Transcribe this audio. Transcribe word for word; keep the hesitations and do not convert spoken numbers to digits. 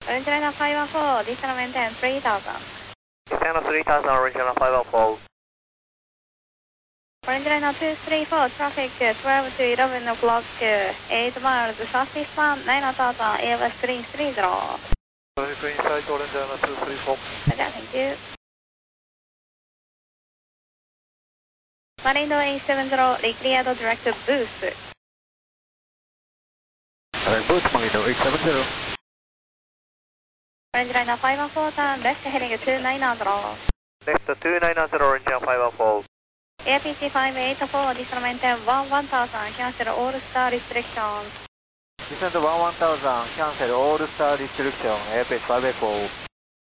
Orange Liner five one four, additional maintain three thousand. Descend three thousand, Orange Liner five one four. Orange Liner two three four, traffic twelve to eleven o'clock, eight miles southeastbound, nine thousand, Airbus green three zero. Green side, Orange Liner two three four. Okay, thank you. Marindo eight seven zero, declared direct boost. Alright, boost Marindo eight seven zero. Orange Liner five one four, turn left heading two nine zero. Next to two nine zero, Orange Liner five one four. A P C five eight four, additional maintain one one thousand, cancel all star restrictions. Descend one one thousand, cancel all star restriction, A P C five eight four.